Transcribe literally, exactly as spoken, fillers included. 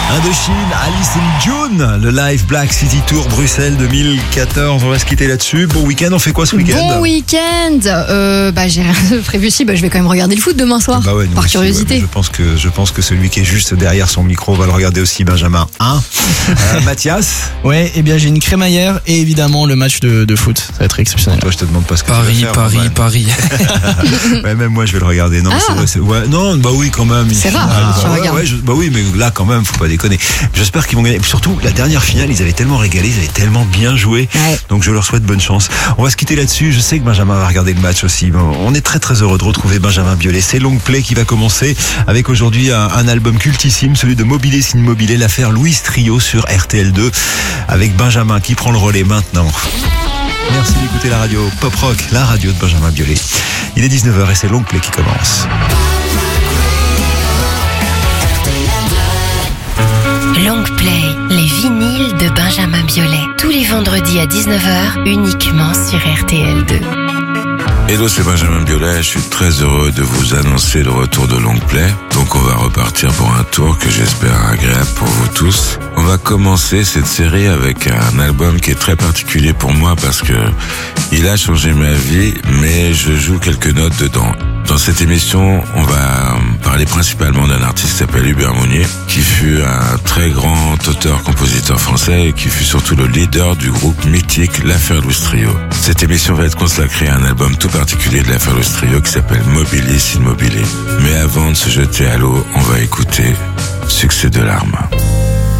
Indochine, Alice in June, le live Black City Tour Bruxelles deux mille quatorze. On va se quitter là-dessus. Bon week-end, on fait quoi ce week-end? Bon week-end. Euh, bah j'ai rien prévu aussi. Bah je vais quand même regarder le foot demain soir. Bah ouais, par aussi, curiosité. Ouais, je pense que je pense que celui qui est juste derrière son micro va le regarder aussi, Benjamin. Hein euh, Mathias. Ouais, eh bien j'ai une crémaillère et évidemment le match de, de foot. Ça va être exceptionnel. Toi, je te demande pas ce que Paris, tu vas faire, Paris, ouais. Paris. Ouais, même moi, je vais le regarder. Non, Ah. c'est vrai, c'est... Ouais, non, bah oui, quand même. C'est rare, Ah, tu bah, ouais, regardes. ouais, je- bah oui, mais là, quand même, faut pas déconner. J'espère qu'ils vont gagner. Surtout, la dernière finale, ils avaient tellement régalé, ils avaient tellement bien joué. Ouais. Donc, je leur souhaite bonne chance. On va se quitter là-dessus. Je sais que Benjamin va regarder le match aussi. Bon, on est très, très heureux de retrouver Benjamin Biolay. C'est Long Play qui va commencer avec aujourd'hui un, un album cultissime, celui de Mobilé Sin Mobilé, l'affaire Louis Trio sur R T L deux, avec Benjamin qui prend le relais maintenant. Merci d'écouter la radio Pop Rock, la radio de Benjamin Biolay. Il est dix-neuf heures et c'est Long Play qui commence. Long Play, les vinyles de Benjamin Biolay. Tous les vendredis à dix-neuf heures, uniquement sur R T L deux. Hello, c'est Benjamin Biolay. Je suis très heureux de vous annoncer le retour de Long Play. Donc on va repartir pour un tour que j'espère agréable pour vous tous. On va commencer cette série avec un album qui est très particulier pour moi parce que il a changé ma vie, mais je joue quelques notes dedans. Dans cette émission, on va parler principalement d'un artiste qui s'appelle Hubert Mounier, qui fut un très grand auteur-compositeur français et qui fut surtout le leader du groupe mythique L'Affaire Louis Trio. Cette émission va être consacrée à un album tout particulier de L'Affaire Louis Trio qui s'appelle Mobilé Sin Mobilé. Mais avant de se jeter à l'eau, on va écouter Succès de larmes.